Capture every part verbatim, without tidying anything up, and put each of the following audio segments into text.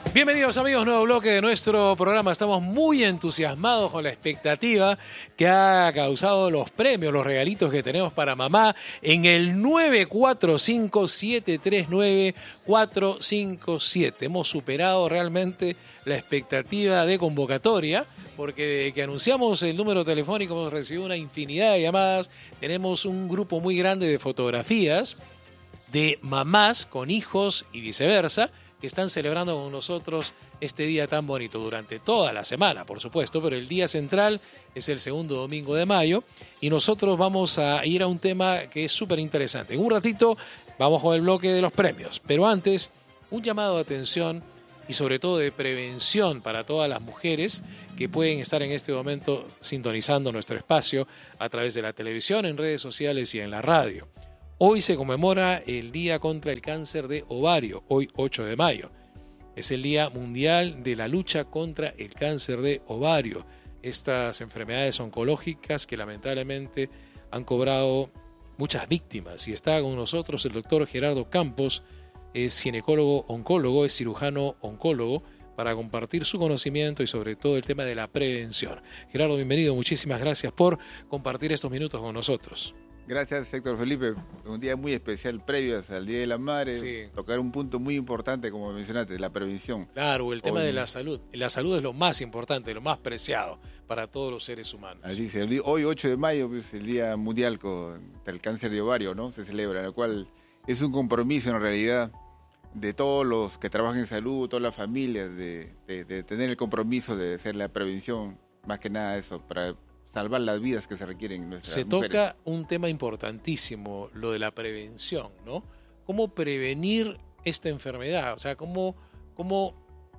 Bienvenidos amigos, nuevo bloque de nuestro programa. Estamos muy entusiasmados con la expectativa que ha causado los premios, los regalitos que tenemos para mamá en el nueve cuatro cinco, siete tres nueve, cuatro cinco siete. Hemos superado realmente la expectativa de convocatoria, porque desde que anunciamos el número telefónico hemos recibido una infinidad de llamadas. Tenemos un grupo muy grande de fotografías de mamás con hijos y viceversa, que están celebrando con nosotros este día tan bonito durante toda la semana, por supuesto, pero el día central es el segundo domingo de mayo y nosotros vamos a ir a un tema que es súper interesante. En un ratito vamos con el bloque de los premios, pero antes un llamado de atención y sobre todo de prevención para todas las mujeres que pueden estar en este momento sintonizando nuestro espacio a través de la televisión, en redes sociales y en la radio. Hoy se conmemora el Día contra el Cáncer de Ovario, hoy ocho de mayo. Es el Día Mundial de la Lucha contra el Cáncer de Ovario. Estas enfermedades oncológicas que lamentablemente han cobrado muchas víctimas. Y está con nosotros el doctor Gerardo Campos, es ginecólogo oncólogo, es cirujano oncólogo, para compartir su conocimiento y sobre todo el tema de la prevención. Gerardo, bienvenido, muchísimas gracias por compartir estos minutos con nosotros. Gracias, Héctor Felipe. Un día muy especial previo al Día de la Madre. Sí. Tocar un punto muy importante, como mencionaste, la prevención. Claro, el tema Hoy, de la salud. La salud es lo más importante, lo más preciado para todos los seres humanos. Así es. Hoy, ocho de mayo, es pues, el Día Mundial contra el Cáncer de Ovario, ¿no? Se celebra, lo cual es un compromiso, en realidad, de todos los que trabajan en salud, todas las familias, de, de, de tener el compromiso de hacer la prevención, más que nada eso, para salvar las vidas que se requieren en nuestras Se mujeres. toca un tema importantísimo, lo de la prevención, ¿no? ¿Cómo prevenir esta enfermedad? O sea, ¿cómo, cómo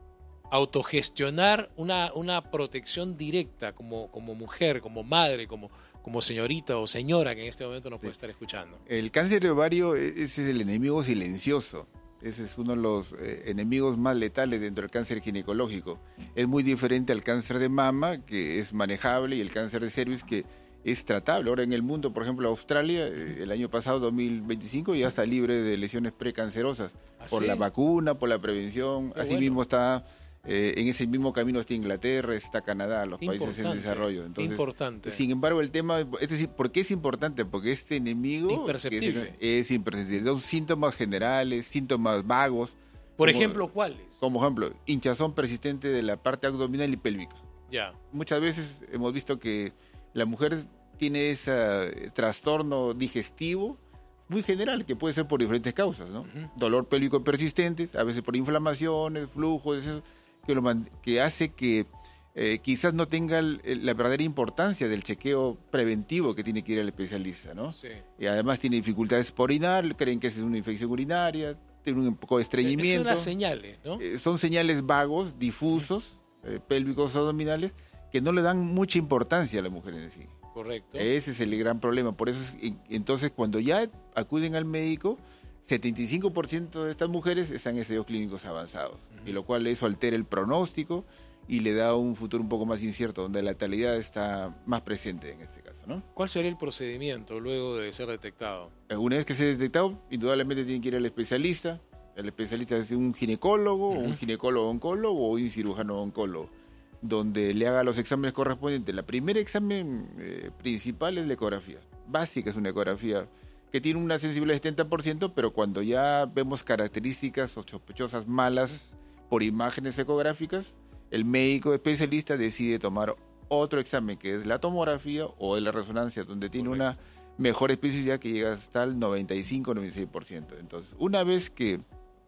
autogestionar una, una protección directa como, como mujer, como madre, como, como señorita o señora que en este momento nos puede estar escuchando? El cáncer de ovario, ese es el enemigo silencioso. Ese es uno de los eh, enemigos más letales dentro del cáncer ginecológico. Es muy diferente al cáncer de mama, que es manejable, y el cáncer de cervix, que es tratable. Ahora en el mundo, por ejemplo, Australia, eh, el año pasado, dos mil veinticinco, ya está libre de lesiones precancerosas. ¿Ah, por sí? la vacuna, por la prevención. Qué Asimismo bueno. está, eh, en ese mismo camino está Inglaterra, está Canadá, los países en Importante, desarrollo. Entonces, importante. Sin embargo, el tema, es decir, ¿por qué es importante? Porque este enemigo Imperceptible. que es, es imperceptible. Son síntomas generales, síntomas vagos. Por como, ejemplo, ¿cuáles? Como ejemplo, hinchazón persistente de la parte abdominal y pélvica. Ya. Muchas veces hemos visto que la mujer tiene ese trastorno digestivo muy general, que puede ser por diferentes causas, ¿no? Uh-huh. Dolor pélvico persistente, a veces por inflamaciones, flujos, eso, que, lo, que hace que eh, quizás no tenga el, la verdadera importancia del chequeo preventivo que tiene que ir al especialista, ¿no? Sí. Y además tiene dificultades para orinar, creen que es una infección urinaria, tiene un poco de estreñimiento. Esas son las señales, ¿no? Eh, son señales vagos, difusos, eh, pélvicos abdominales, que no le dan mucha importancia a la mujer en sí. Correcto. Ese es el gran problema. Por eso, es, entonces, cuando ya acuden al médico, setenta y cinco por ciento de estas mujeres están en estadios clínicos avanzados, uh-huh. y lo cual eso altera el pronóstico y le da un futuro un poco más incierto, donde la letalidad está más presente en este caso, ¿no? ¿Cuál sería el procedimiento luego de ser detectado? Una vez que se ha detectado, indudablemente tiene que ir al especialista. El especialista es un ginecólogo, uh-huh. un ginecólogo oncólogo o un cirujano oncólogo, donde le haga los exámenes correspondientes. El primer examen eh, principal es la ecografía. Básica es una ecografía que tiene una sensibilidad de setenta por ciento, pero cuando ya vemos características sospechosas malas por imágenes ecográficas, el médico especialista decide tomar otro examen, que es la tomografía o la resonancia, donde tiene Correcto. Una mejor especificidad que llega hasta el noventa y cinco a noventa y seis por ciento. Entonces, una vez que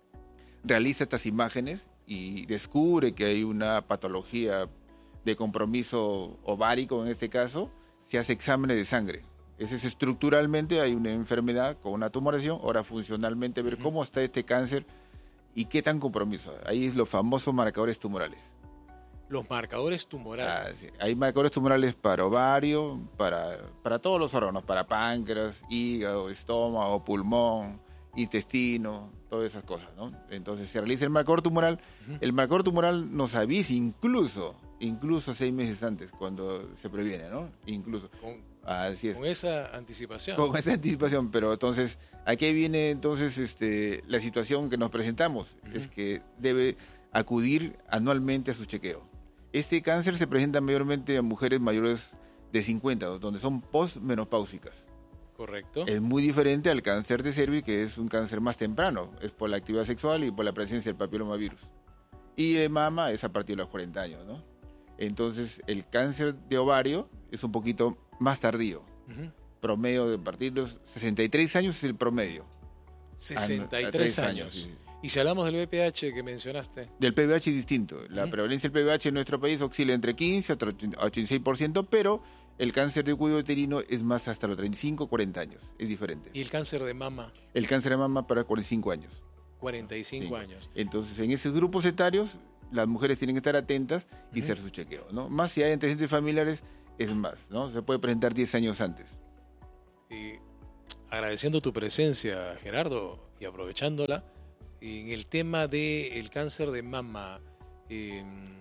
realiza estas imágenes y descubre que hay una patología de compromiso ovárico, en este caso, se hace exámenes de sangre. Ese es estructuralmente, hay una enfermedad con una tumoración, ahora funcionalmente ver uh-huh. cómo está este cáncer y qué tan compromiso. Ahí es los famosos marcadores tumorales. Los marcadores tumorales. Ah, sí. Hay marcadores tumorales para ovario, para, para todos los órganos, para páncreas, hígado, estómago, pulmón, intestino, todas esas cosas, ¿no? Entonces se realiza el marcador tumoral. Uh-huh. El marcador tumoral nos avisa incluso, incluso seis meses antes, cuando se previene, ¿no? Incluso. Con, Así es. Con esa anticipación. Con esa anticipación, pero entonces, aquí viene entonces este, la situación que nos presentamos, uh-huh. es que debe, acudir anualmente a su chequeo. Este cáncer se presenta mayormente a mujeres mayores de cincuenta, donde son postmenopáusicas. Correcto. Es muy diferente al cáncer de cervix, que es un cáncer más temprano, es por la actividad sexual y por la presencia del papilomavirus. Y de mama es a partir de los cuarenta años, ¿no? Entonces, el cáncer de ovario es un poquito más tardío. Uh-huh. Promedio de a partir de los sesenta y tres años es el promedio. sesenta y tres años. años sí. Y si hablamos del V I H que mencionaste. Del P V H es distinto. La uh-huh. prevalencia del P V H en nuestro país oscila entre quince a ochenta y seis por ciento, pero el cáncer de cuello uterino es más hasta los treinta y cinco, cuarenta años. Es diferente. ¿Y el cáncer de mama? El cáncer de mama para cuarenta y cinco años. cuarenta y cinco sí. años. Entonces, en esos grupos etarios, las mujeres tienen que estar atentas y uh-huh. hacer su chequeo, ¿no? Más si hay antecedentes familiares, es más, ¿no? Se puede presentar diez años antes. Y agradeciendo tu presencia, Gerardo, y aprovechándola, en el tema del cáncer de mama, eh,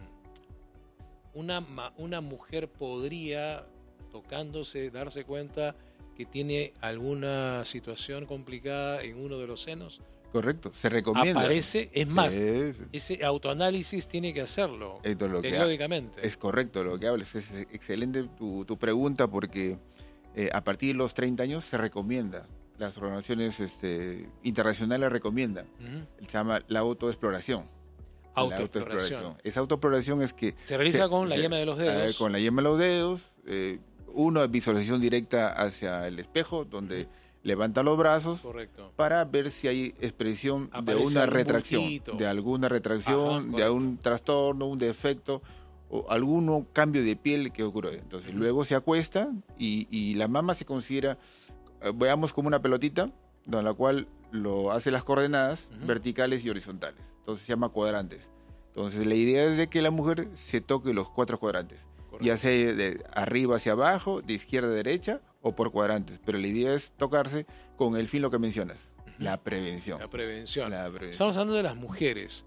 una, una mujer podría, tocándose, darse cuenta que tiene alguna situación complicada en uno de los senos. Correcto, se recomienda. Aparece, es más, sí, sí. ese autoanálisis tiene que hacerlo Esto es lo periódicamente. Que ha, es correcto lo que hablas, es excelente tu, tu pregunta porque eh, a partir de los treinta años se recomienda. Las organizaciones este, internacionales recomiendan. Uh-huh. Se llama la autoexploración. Autoexploración. La autoexploración. Esa autoexploración es que... Se realiza se, con la se, yema de los dedos. Eh, con la yema de los dedos. Eh, una visualización directa hacia el espejo, donde uh-huh. levanta los brazos. Correcto. Para ver si hay expresión Aparece de una retracción. Bultito. De alguna retracción, Ajá, de algún trastorno, un defecto o algún cambio de piel que ocurre. Entonces uh-huh. luego se acuesta y, y la mama se considera... Veamos como una pelotita, en la cual lo hace las coordenadas uh-huh. verticales y horizontales. Entonces se llama cuadrantes. Entonces la idea es de que la mujer se toque los cuatro cuadrantes. Correcto. Ya sea de arriba hacia abajo, de izquierda a derecha o por cuadrantes. Pero la idea es tocarse con el fin lo que mencionas, uh-huh. la prevención. La prevención. La prevención. Estamos hablando de las mujeres.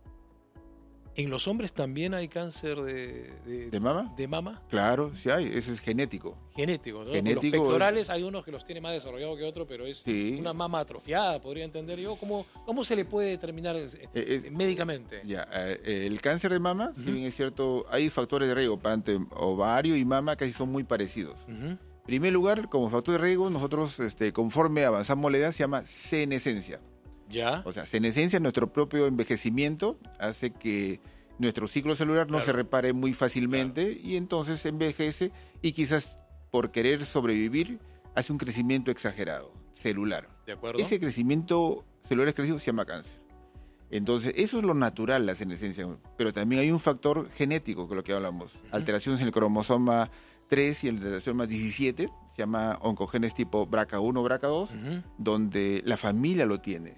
¿En los hombres también hay cáncer de, de, ¿De mama? ¿De mama? Claro, sí hay, eso es genético. Genético, ¿no? Genético los pectorales es... hay unos que los tiene más desarrollados que otros, pero es sí. una mama atrofiada, podría entender yo. ¿Cómo, cómo se le puede determinar eh, eh, médicamente? Ya, eh, el cáncer de mama, uh-huh. si bien es cierto, hay factores de riesgo, tanto ovario y mama casi son muy parecidos. Uh-huh. En primer lugar, como factor de riesgo, nosotros, este, conforme avanzamos la edad, se llama senescencia. ¿Ya? O sea, senescencia, nuestro propio envejecimiento, hace que nuestro ciclo celular no claro. se repare muy fácilmente claro. y entonces envejece y quizás por querer sobrevivir hace un crecimiento exagerado, celular. ¿De acuerdo? Ese crecimiento celular excesivo se llama cáncer. Entonces, eso es lo natural, la senescencia. Pero también hay un factor genético, que es lo que hablamos. Uh-huh. Alteraciones en el cromosoma tres y en el cromosoma diecisiete, se llama oncogenes tipo B R C A uno, B R C A dos, uh-huh. donde la familia lo tiene.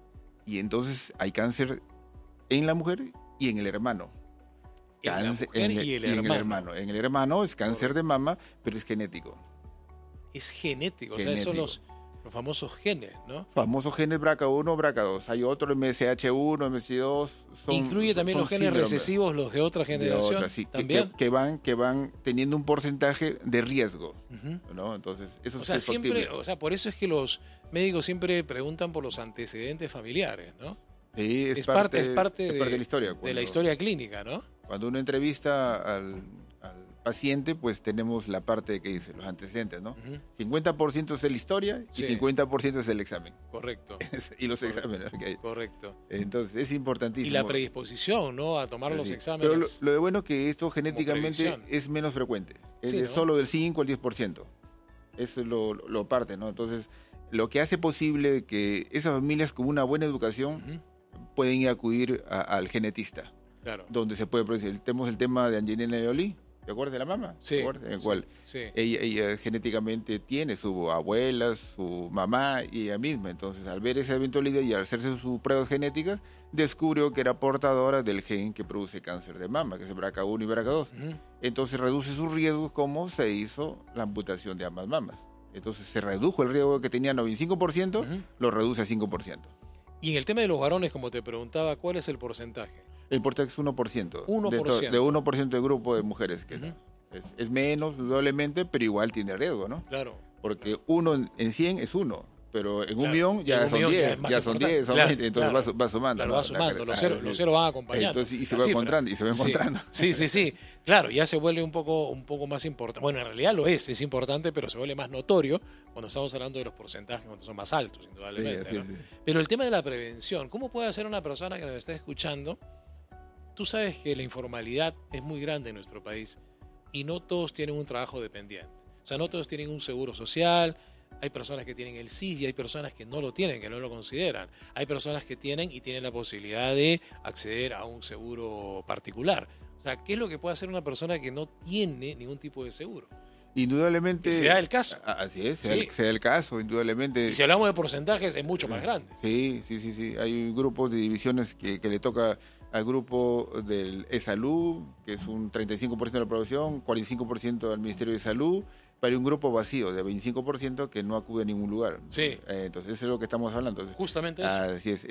Y entonces hay cáncer en la mujer y en el hermano. Cáncer, en, el, y el, y hermano. en el hermano. En el hermano es cáncer de mama, pero es genético. Es genético, genético. O sea, son los, los famosos genes, ¿no? Famosos genes B R C A uno, B R C A dos. Hay otro, M S H uno, M S H dos. Son, Incluye también son los genes síndrome. recesivos, los de otra generación. De otra, sí, ¿también? Que, que, van, que van teniendo un porcentaje de riesgo. Uh-huh. ¿no? Entonces, eso o es sea, siempre, o sea, por eso es que los médicos siempre preguntan por los antecedentes familiares, ¿no? Sí, es, es parte, parte, es parte, es de, parte de la historia. Cuando, de la historia clínica, ¿no? Cuando uno entrevista al, al paciente, pues tenemos la parte que dice, los antecedentes, ¿no? Uh-huh. cincuenta por ciento es la historia sí. y cincuenta por ciento es el examen. Correcto. y los Correcto. exámenes. Okay. Correcto. Entonces, es importantísimo. Y la predisposición, ¿no? A tomar Pero los sí. exámenes. Pero lo, lo de bueno es que esto genéticamente es menos frecuente. Es sí, de ¿no? solo del cinco al diez por ciento. Eso es lo, lo parte, ¿no? Entonces, lo que hace posible que esas familias con una buena educación uh-huh. pueden ir a acudir a, al genetista. Claro. Donde se puede producir. Tenemos el tema de Angelina Jolie, ¿te acuerdas de la mamá? Sí. ¿Te acuerdas? En el cual sí. ella, ella genéticamente tiene su abuela, su mamá y ella misma. Entonces, al ver esa eventualidad y al hacerse sus pruebas genéticas, descubrió que era portadora del gen que produce cáncer de mama, que es el B R C A uno y B R C A dos. Uh-huh. Entonces, reduce sus riesgos como se hizo la amputación de ambas mamas. Entonces, se redujo el riesgo que tenía noventa y cinco por ciento, uh-huh. lo reduce a cinco por ciento. Y en el tema de los varones, como te preguntaba, ¿cuál es el porcentaje? El porcentaje es uno por ciento. uno por ciento. De, de uno por ciento del grupo de mujeres que uh-huh. es, es menos, doblemente, pero igual tiene riesgo, ¿no? Claro. Porque claro. uno en cien es uno. pero en un Claro, millón ya en un son millón ya diez, es más ya son importante. diez, son Claro, veinte, entonces claro. va, va sumando. Claro, ¿no? va sumando, La- los ah, ceros, sí. los ceros van acompañando. Entonces, y se la va cifra. encontrando, y se va Sí, encontrando. Sí, sí, sí. Claro, ya se vuelve un poco, un poco más importante. Bueno, en realidad lo es, es importante, pero se vuelve más notorio cuando estamos hablando de los porcentajes, cuando son más altos, indudablemente. Sí, así ¿no? es, sí. Pero el tema de la prevención, ¿cómo puede hacer una persona que nos está escuchando? Tú sabes que la informalidad es muy grande en nuestro país y no todos tienen un trabajo dependiente. O sea, no todos tienen un seguro social. Hay personas que tienen el S I S y hay personas que no lo tienen, que no lo consideran. Hay personas que tienen y tienen la posibilidad de acceder a un seguro particular. O sea, ¿qué es lo que puede hacer una persona que no tiene ningún tipo de seguro? Indudablemente. Y se da el caso. a- Así es, se da Sí. el- se da el caso, indudablemente. Y si hablamos de porcentajes, es mucho más grande. Sí, sí, sí, sí. Hay grupos de divisiones que, que le toca al grupo del E-Salud, que es un treinta y cinco por ciento de la población, cuarenta y cinco por ciento al Ministerio de Salud, pero hay un grupo vacío de veinticinco por ciento que no acude a ningún lugar. Sí. Eh, entonces, eso es lo que estamos hablando. Justamente eso. Así es.